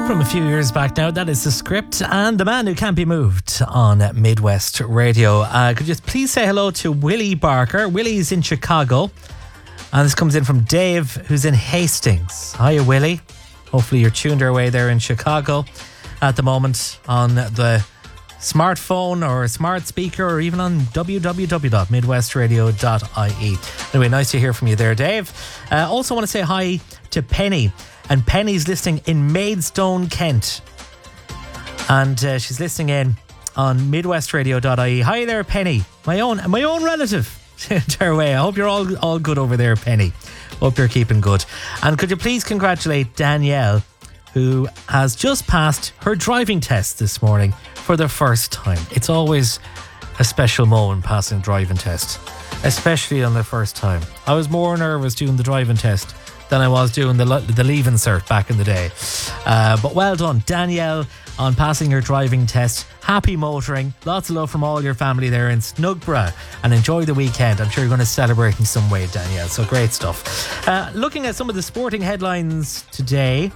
From a few years back now, that is The Script and The Man Who Can't Be Moved on Midwest Radio. Could you please say hello to Willie Barker? Willie's in Chicago, and this comes in from Dave, who's in Hastings. Hiya, Willie. Hopefully you're tuned our way there in Chicago at the moment on the smartphone or smart speaker, or even on www.midwestradio.ie. Anyway, nice to hear from you there, Dave. Also want to say hi to Penny. And Penny's listening in Maidstone, Kent. And she's listening in on midwestradio.ie. Hi there, Penny. My own relative. Her way. I hope you're all good over there, Penny. Hope you're keeping good. And could you please congratulate Danielle, who has just passed her driving test this morning for the first time. It's always a special moment passing a driving test, especially on the first time. I was more nervous doing the driving test than I was doing the leaving cert back in the day. But well done, Danielle, on passing your driving test. Happy motoring. Lots of love from all your family there in Snugborough. And enjoy the weekend. I'm sure you're going to celebrate in some way, Danielle. So great stuff. Looking at some of the sporting headlines today,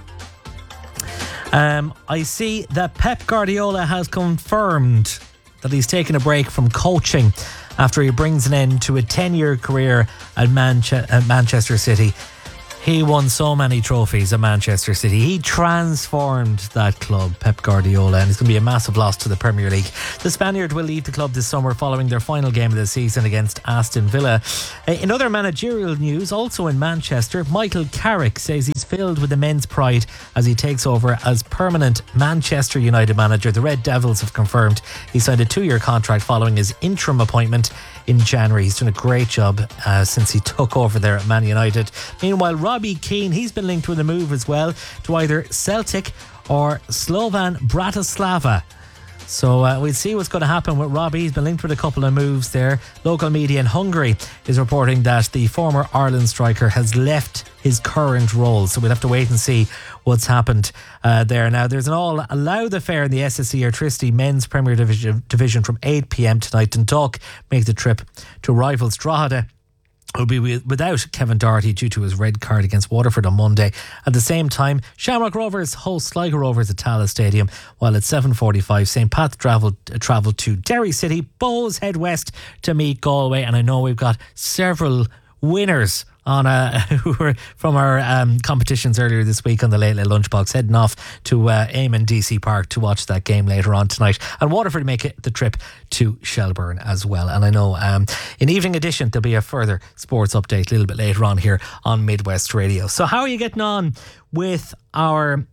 I see that Pep Guardiola has confirmed that he's taken a break from coaching after he brings an end to a 10-year career at Manchester City. He won so many trophies at Manchester City. He transformed that club, Pep Guardiola, and it's going to be a massive loss to the Premier League. The Spaniard will leave the club this summer following their final game of the season against Aston Villa. In other managerial news, also in Manchester, Michael Carrick says he's filled with immense pride as he takes over as permanent Manchester United manager. The Red Devils have confirmed he signed a 2-year contract following his interim appointment in January. He's done a great job since he took over there at Man United. Meanwhile, Robbie Keane, he's been linked with a move as well to either Celtic or Slovan Bratislava. So we'll see what's going to happen with Robbie. He's been linked with a couple of moves there. Local media in Hungary is reporting that the former Ireland striker has left his current role. So we'll have to wait and see what's happened there. Now, there's an all-allowed affair in the SSE Airtricity Men's Premier Division from 8 p.m. tonight. Dundalk make the trip to rivals Drogheda, will be without Kevin Doherty due to his red card against Waterford on Monday. At the same time, Shamrock Rovers host Sligo Rovers at Tallaght Stadium, while at 7:45 St. Pat's travel to Derry City. Bows head west to meet Galway, and I know we've got several winners on who were from our competitions earlier this week on the Late Late Lunchbox, heading off to Eamon DC Park to watch that game later on tonight. And Waterford make it the trip to Shelbourne as well. And I know in Evening Edition there'll be a further sports update a little bit later on here on Midwest Radio. So how are you getting on with our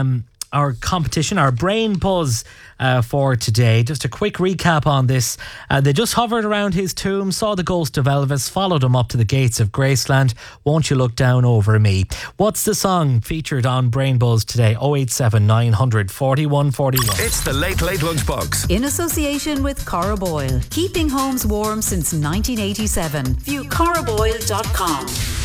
competition, our Brain Buzz for today? Just a quick recap on this. They just hovered around his tomb, saw the ghost of Elvis, followed him up to the gates of Graceland. Won't you look down over me? What's the song featured on Brain Buzz today? 087 900 41 41. It's the Late Late Lunchbox. In association with Cora Boyle. Keeping homes warm since 1987. View coraboyle.com.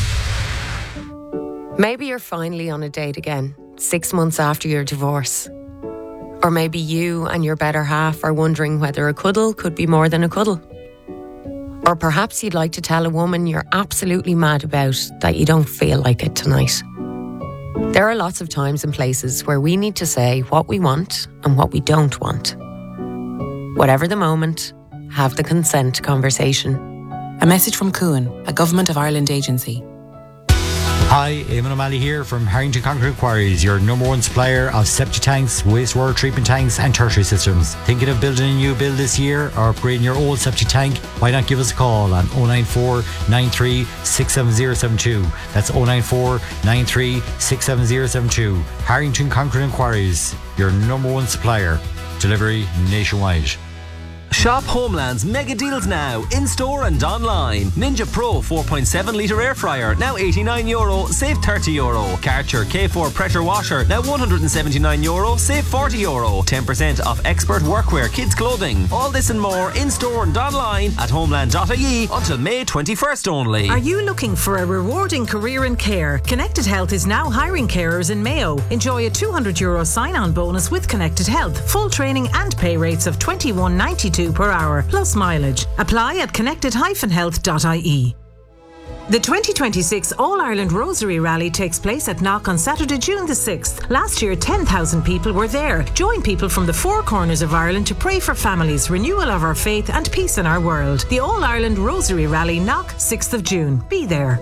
Maybe you're finally on a date again, 6 months after your divorce. Or maybe you and your better half are wondering whether a cuddle could be more than a cuddle. Or perhaps you'd like to tell a woman you're absolutely mad about that you don't feel like it tonight. There are lots of times and places where we need to say what we want and what we don't want. Whatever the moment, have the consent conversation. A message from Cuan, a Government of Ireland agency. Hi, Eamon O'Malley here from Harrington Concrete Quarries, your number one supplier of septic tanks, wastewater treatment tanks and tertiary systems. Thinking of building a new build this year or upgrading your old septic tank? Why not give us a call on 094 93 67072. That's 094 93 67072. Harrington Concrete Quarries, your number one supplier. Delivery nationwide. Shop Homeland's mega deals now, in-store and online. Ninja Pro 4.7 litre air fryer, now €89, save €30. Karcher K4 pressure washer, now €179, save €40. 10% off expert workwear kids clothing. All this and more in-store and online at homeland.ie until May 21st only. Are you looking for a rewarding career in care? Connected Health is now hiring carers in Mayo. Enjoy a €200 sign-on bonus with Connected Health. Full training and pay rates of $21.92 per hour, plus mileage. Apply at connected-health.ie. The 2026 All-Ireland Rosary Rally takes place at Knock on Saturday, June the 6th. Last year, 10,000 people were there. Join people from the four corners of Ireland to pray for families, renewal of our faith and peace in our world. The All-Ireland Rosary Rally, Knock, 6th of June. Be there.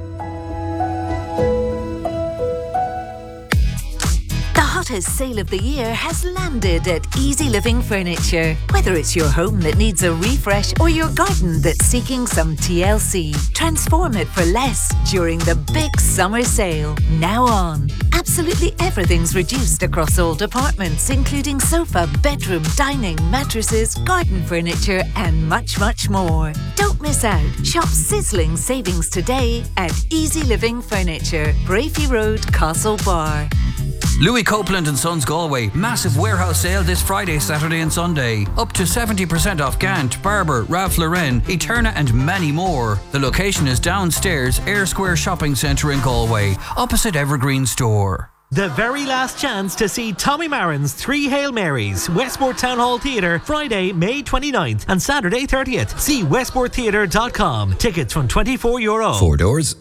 The hottest sale of the year has landed at Easy Living Furniture. Whether it's your home that needs a refresh or your garden that's seeking some TLC, transform it for less during the big summer sale. Now on. Absolutely everything's reduced across all departments, including sofa, bedroom, dining, mattresses, garden furniture and much, much more. Don't miss out. Shop sizzling savings today at Easy Living Furniture, Brafey Road, Castlebar. Louis Copeland and Sons Galway. Massive warehouse sale this Friday, Saturday and Sunday. Up to 70% off Gant, Barber, Ralph Lauren, Eterna and many more. The location is downstairs, Air Square Shopping Centre in Galway, opposite Evergreen Store. The very last chance to see Tommy Marin's Three Hail Marys, Westport Town Hall Theatre, Friday, May 29th and Saturday 30th. See westporttheatre.com. Tickets from €24. 4 doors.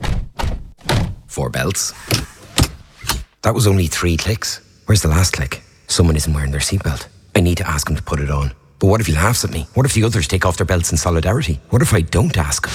4 belts. That was only 3 clicks. Where's the last click? Someone isn't wearing their seatbelt. I need to ask him to put it on. But what if he laughs at me? What if the others take off their belts in solidarity? What if I don't ask?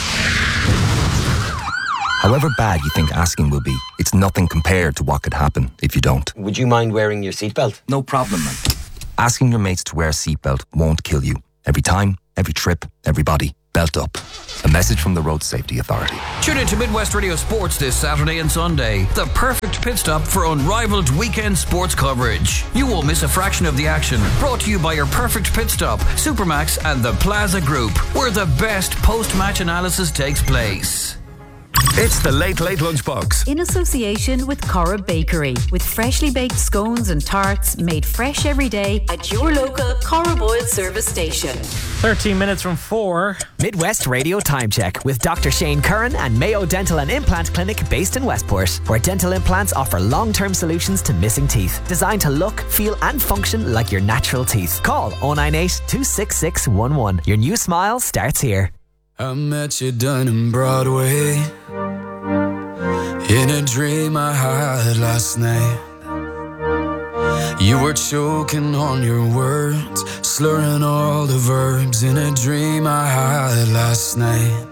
However bad you think asking will be, it's nothing compared to what could happen if you don't. Would you mind wearing your seatbelt? No problem, man. Asking your mates to wear a seatbelt won't kill you. Every time, every trip, everybody, belt up. A message from the Road Safety Authority. Tune in to Midwest Radio Sports this Saturday and Sunday. The perfect pit stop for unrivaled weekend sports coverage. You won't miss a fraction of the action. Brought to you by your perfect pit stop, Supermax and the Plaza Group, where the best post-match analysis takes place. It's the Late Late Lunchbox. In association with Cora Bakery, with freshly baked scones and tarts made fresh every day at your local Cora Boyle service station. 13 minutes from 4. Midwest Radio Time Check with Dr. Shane Curran and Mayo Dental and Implant Clinic based in Westport, where dental implants offer long-term solutions to missing teeth, designed to look, feel and function like your natural teeth. Call 098 266 11. Your new smile starts here. I met you down in Broadway, in a dream I had last night. You were choking on your words, slurring all the verbs, in a dream I had last night.